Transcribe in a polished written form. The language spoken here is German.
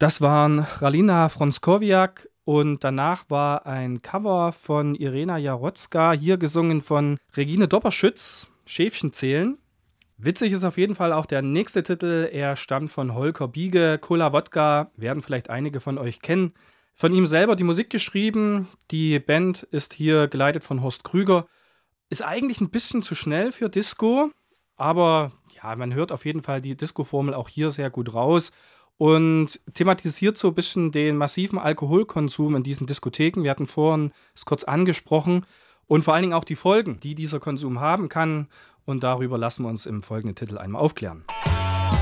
Das waren Ralina Frąckowiak und danach war ein Cover von Irena Jarotzka, hier gesungen von Regine Dopperschütz, Schäfchen zählen. Witzig ist auf jeden Fall auch der nächste Titel. Er stammt von Holger Biege, Cola Wodka, werden vielleicht einige von euch kennen. Von ihm selber die Musik geschrieben. Die Band ist hier geleitet von Horst Krüger. Ist eigentlich ein bisschen zu schnell für Disco, aber ja, man hört auf jeden Fall die Disco-Formel auch hier sehr gut raus. Und thematisiert so ein bisschen den massiven Alkoholkonsum in diesen Diskotheken. Wir hatten vorhin es kurz angesprochen. Und vor allen Dingen auch die Folgen, die dieser Konsum haben kann. Und darüber lassen wir uns im folgenden Titel einmal aufklären.